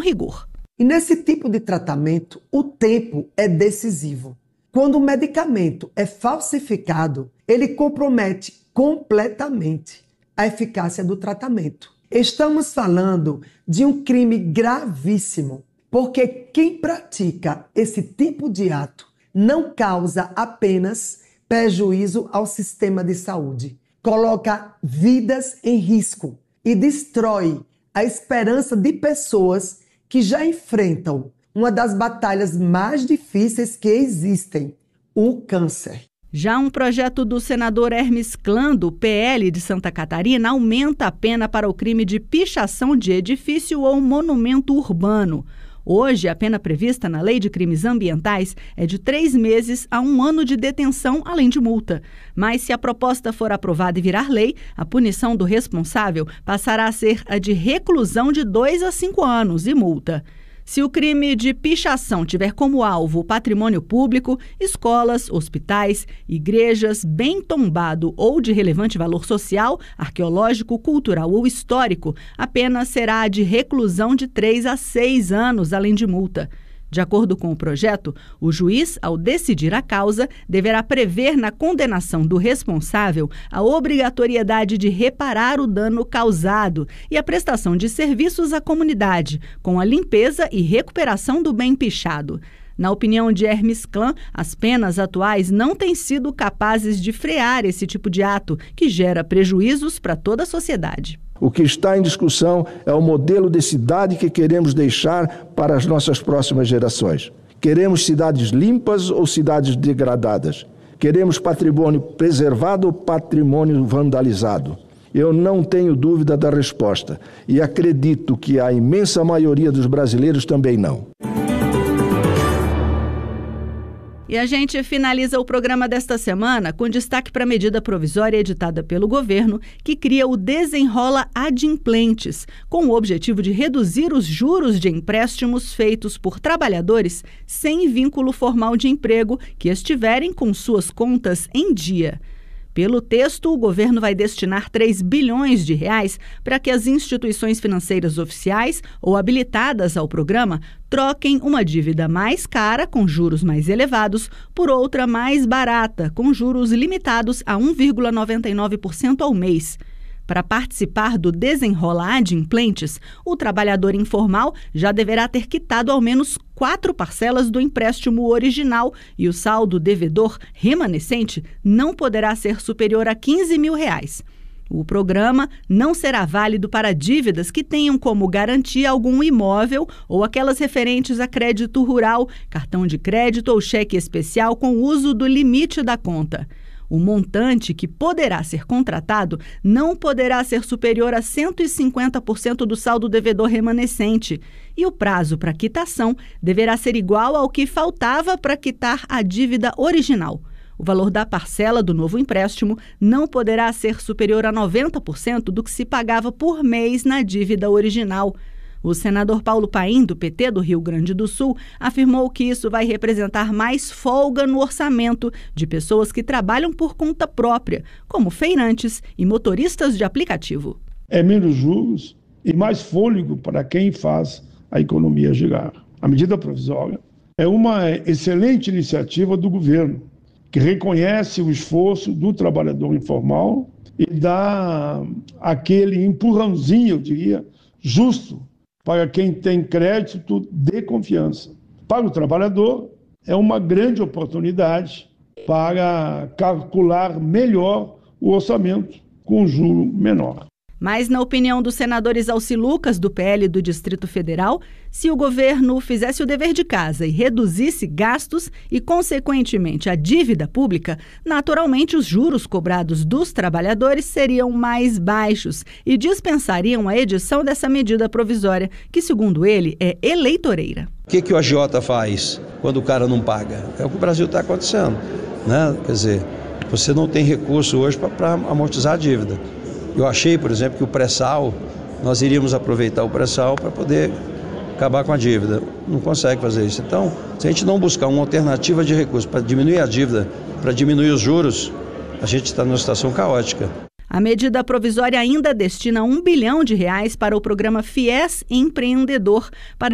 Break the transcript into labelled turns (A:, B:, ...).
A: rigor.
B: E nesse tipo de tratamento, o tempo é decisivo. Quando o medicamento é falsificado, ele compromete completamente a eficácia do tratamento. Estamos falando de um crime gravíssimo, porque quem pratica esse tipo de ato não causa apenas prejuízo ao sistema de saúde, coloca vidas em risco e destrói a esperança de pessoas que já enfrentam uma das batalhas mais difíceis que existem, o câncer.
A: Já um projeto do senador Hermes Klan, do PL de Santa Catarina, aumenta a pena para o crime de pichação de edifício ou monumento urbano. Hoje, a pena prevista na Lei de Crimes Ambientais é de 3 meses a 1 ano de detenção, além de multa. Mas se a proposta for aprovada e virar lei, a punição do responsável passará a ser a de reclusão de 2 a 5 anos e multa. Se o crime de pichação tiver como alvo o patrimônio público, escolas, hospitais, igrejas, bem tombado ou de relevante valor social, arqueológico, cultural ou histórico, a pena será a de reclusão de 3 a 6 anos, além de multa. De acordo com o projeto, o juiz, ao decidir a causa, deverá prever na condenação do responsável a obrigatoriedade de reparar o dano causado e a prestação de serviços à comunidade, com a limpeza e recuperação do bem pichado. Na opinião de Hermes Klan, as penas atuais não têm sido capazes de frear esse tipo de ato, que gera prejuízos para toda a sociedade.
C: O que está em discussão é o modelo de cidade que queremos deixar para as nossas próximas gerações. Queremos cidades limpas ou cidades degradadas? Queremos patrimônio preservado ou patrimônio vandalizado? Eu não tenho dúvida da resposta e acredito que a imensa maioria dos brasileiros também não.
A: E a gente finaliza o programa desta semana com destaque para a medida provisória editada pelo governo que cria o Desenrola Adimplentes, com o objetivo de reduzir os juros de empréstimos feitos por trabalhadores sem vínculo formal de emprego que estiverem com suas contas em dia. Pelo texto, o governo vai destinar 3 bilhões de reais para que as instituições financeiras oficiais ou habilitadas ao programa troquem uma dívida mais cara, com juros mais elevados, por outra mais barata, com juros limitados a 1,99% ao mês. Para participar do Desenrola Adimplentes, o trabalhador informal já deverá ter quitado ao menos 4 parcelas do empréstimo original e o saldo devedor remanescente não poderá ser superior a R$15 mil. O programa não será válido para dívidas que tenham como garantia algum imóvel ou aquelas referentes a crédito rural, cartão de crédito ou cheque especial com uso do limite da conta. O montante que poderá ser contratado não poderá ser superior a 150% do saldo devedor remanescente e o prazo para quitação deverá ser igual ao que faltava para quitar a dívida original. O valor da parcela do novo empréstimo não poderá ser superior a 90% do que se pagava por mês na dívida original. O senador Paulo Paim, do PT do Rio Grande do Sul, afirmou que isso vai representar mais folga no orçamento de pessoas que trabalham por conta própria, como feirantes e motoristas de aplicativo.
D: É menos juros e mais fôlego para quem faz a economia girar. A medida provisória é uma excelente iniciativa do governo, que reconhece o esforço do trabalhador informal e dá aquele empurrãozinho, eu diria, justo, para quem tem crédito de confiança. Para o trabalhador, é uma grande oportunidade para calcular melhor o orçamento com juro menor.
A: Mas, na opinião do senador Exalci Lucas, do PL do Distrito Federal, se o governo fizesse o dever de casa e reduzisse gastos e, consequentemente, a dívida pública, naturalmente os juros cobrados dos trabalhadores seriam mais baixos e dispensariam a edição dessa medida provisória, que, segundo ele, é eleitoreira.
E: O que o agiota faz quando o cara não paga? É o que o Brasil está acontecendo, né? Quer dizer, você não tem recurso hoje para amortizar a dívida. Eu achei, por exemplo, que o pré-sal, nós iríamos aproveitar o pré-sal para poder acabar com a dívida. Não consegue fazer isso. Então, se a gente não buscar uma alternativa de recursos para diminuir a dívida, para diminuir os juros, a gente está numa situação caótica.
A: A medida provisória ainda destina R$1 bilhão para o programa FIES Empreendedor, para